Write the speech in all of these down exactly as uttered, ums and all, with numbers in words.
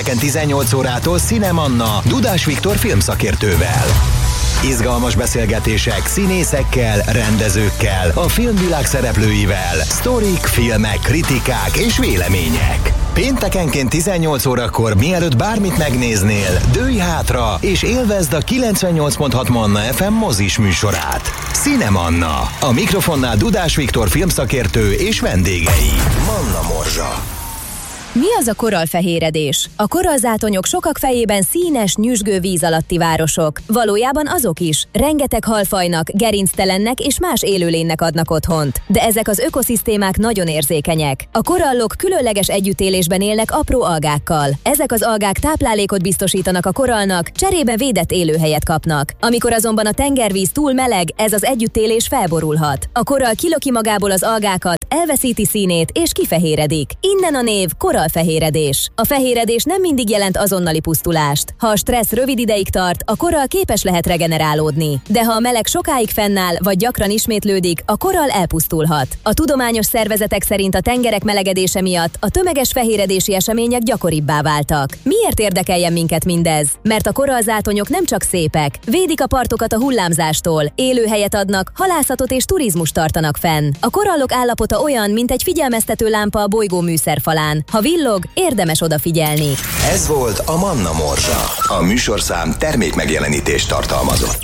pénteken tizennyolc órától Cinemanna Dudás Viktor filmszakértővel. Izgalmas beszélgetések színészekkel, rendezőkkel, a filmvilág szereplőivel, sztorik, filmek, kritikák és vélemények. Péntekenként tizennyolc órakor, mielőtt bármit megnéznél, dőlj hátra és élvezd a kilencvennyolc pont hat Manna ef em mozis műsorát. Cinemanna. A mikrofonnál Dudás Viktor filmszakértő és vendégei. Manna Morzsa. Mi az a korallfehéredés? A korallzátonyok sokak fejében színes, nyüzsgő víz alatti városok. Valójában azok is. Rengeteg halfajnak, gerinctelennek és más élőlénynek adnak otthont. De ezek az ökoszisztémák nagyon érzékenyek. A korallok különleges együttélésben élnek apró algákkal. Ezek az algák táplálékot biztosítanak a korallnak, cserébe védett élőhelyet kapnak. Amikor azonban a tengervíz túl meleg, ez az együttélés felborulhat. A korall kilöki magából az algákat, elveszíti színét és kifehéredik. Innen a név korallfehéredés. A fehéredés nem mindig jelent azonnali pusztulást. Ha a stressz rövid ideig tart, a korall képes lehet regenerálódni. De ha a meleg sokáig fennáll, vagy gyakran ismétlődik, a korall elpusztulhat. A tudományos szervezetek szerint a tengerek melegedése miatt a tömeges fehéredési események gyakoribbá váltak. Miért érdekeljen minket mindez? Mert a korallzátonyok nem csak szépek, védik a partokat a hullámzástól, élőhelyet adnak, halászatot és turizmust tartanak fenn. A korallok állapota olyan, mint egy figyelmeztető lámpa a bolygó műszerfalán. Ha villog, érdemes odafigyelni. Ez volt a Manna Morzsa. A műsorszám termékmegjelenítést tartalmazott.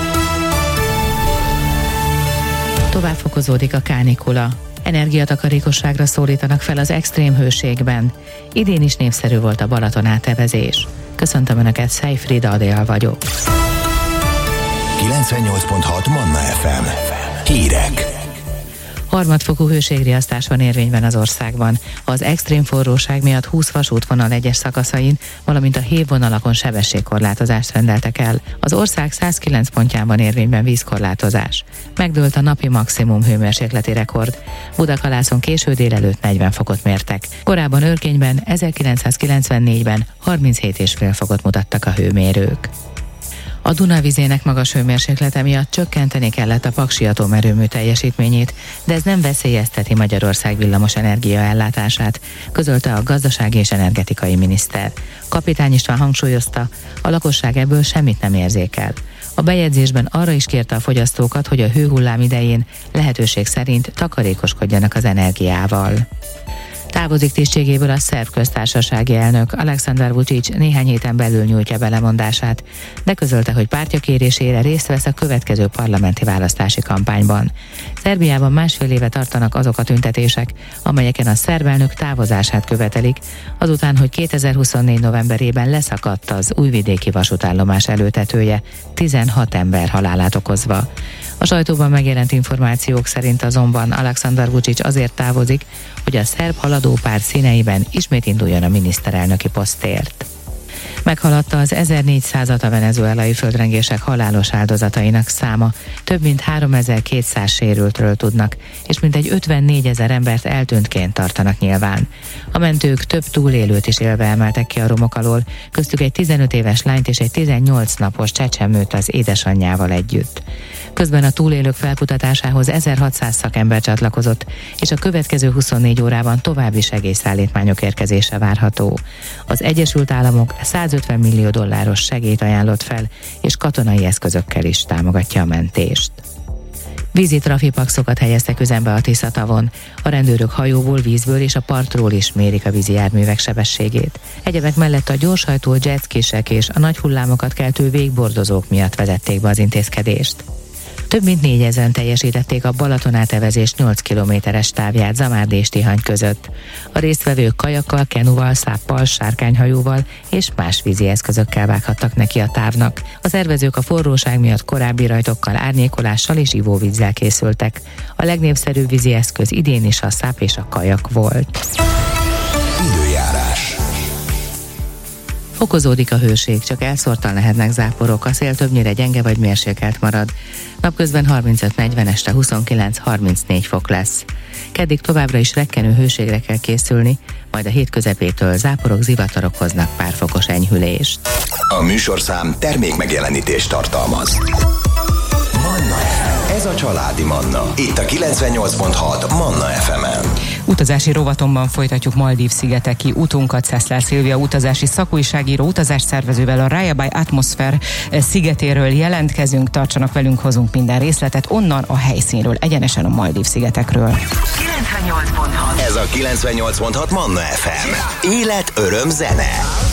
Tovább fokozódik a kánikula. Energiatakarékosságra szólítanak fel az extrém hőségben. Idén is népszerű volt a Balaton átevezés. Köszöntöm Önöket, Szejfried Adél vagyok. kilencvennyolc pont hat Manna ef em. Hírek. Harmadfokú hőségriasztás van érvényben az országban. Az extrém forróság miatt húsz vasútvonal egyes szakaszain, valamint a hévvonalakon sebességkorlátozást rendeltek el. Az ország száz kilenc pontján érvényben vízkorlátozás. Megdőlt a napi maximum hőmérsékleti rekord. Budakalászon késő délelőtt negyven fokot mértek. Korábban Örkényben ezerkilencszázkilencvennégyben harminchét egész öt fokot mutattak a hőmérők. A Duna vizének magas hőmérséklete miatt csökkenteni kellett a Paksi atomerőmű teljesítményét, de ez nem veszélyezteti Magyarország villamos energia ellátását, közölte a gazdasági és energetikai miniszter. Kapitány István hangsúlyozta, a lakosság ebből semmit nem érzékel. A bejegyzésben arra is kérte a fogyasztókat, hogy a hőhullám idején lehetőség szerint takarékoskodjanak az energiával. Távozik tisztségéből a szerb köztársasági elnök. Aleksandar Vučić néhány héten belül nyújtja be lemondását, de közölte, hogy pártja kérésére részt vesz a következő parlamenti választási kampányban. Szerbiában másfél éve tartanak azok a tüntetések, amelyeken a szerb elnök távozását követelik, azután, hogy kétezer-huszonnégy novemberében leszakadt az újvidéki vasútállomás előtetője, tizenhat ember halálát okozva. A sajtóban megjelent információk szerint azonban Aleksandar Vučić azért távozik, hogy a szerb haladópárt színeiben ismét induljon a miniszterelnöki posztért. Meghaladta az ezernégyszázat a venezuelai földrengések halálos áldozatainak száma, több mint háromezer-kétszáz sérültről tudnak, és mintegy ötvennégyezer embert eltűntként tartanak nyilván. A mentők több túlélőt is élve emeltek ki a romok alól, köztük egy tizenöt éves lányt és egy tizennyolc napos csecsemőt az édesanyjával együtt. Közben a túlélők felkutatásához ezerhatszáz szakember csatlakozott, és a következő huszonnégy órában további segélyszállítmányok érkezése várható. Az Egyesült Államok százötven millió dolláros segélyt ajánlott fel, és katonai eszközökkel is támogatja a mentést. Vízi trafipaxokat helyeztek üzembe a Tisza-tavon. A rendőrök hajóból, vízből és a partról is mérik a vízi járművek sebességét. Egyebek mellett a gyorshajtó jetskisek és a nagy hullámokat keltő végbordozók miatt vezették be az intézkedést. Több mint négyezren teljesítették a Balaton átevezés nyolc kilométeres távját Zamárd és Tihany között. A résztvevők kajakkal, kenuval, száppal, sárkányhajóval és más vízi eszközökkel vághattak neki a távnak. A szervezők a forróság miatt korábbi rajtokkal, árnyékolással és ivóvízzel készültek. A legnépszerűbb vízi eszköz idén is a száp és a kajak volt. Időjárás. Fokozódik a hőség, csak elszórtan lehetnek záporok, a szél többnyire gyenge vagy mérsékelt marad. Napközben harmincöt-negyven, este huszonkilenc-harmincnégy fok lesz. Keddig továbbra is rekkenő hőségre kell készülni, majd a hét közepétől záporok, zivatarok hoznak pár fokos enyhülést. A műsorszám termékmegjelenítést tartalmaz. Manna ef em. Ez a családi Manna. Itt a kilencvennyolc pont hat Manna ef emen. Utazási rovatomban folytatjuk Maldív-szigeteki utunkat. Szeszlár Szilvia utazási szakújságíró utazásszervezővel a Raya by Atmosphere szigetéről jelentkezünk. Tartsanak velünk, hozunk minden részletet onnan a helyszínről, egyenesen a Maldív-szigetekről. kilencvennyolc pont hat Ez a kilencvennyolc pont hat Manna ef em. Élet, öröm, zene.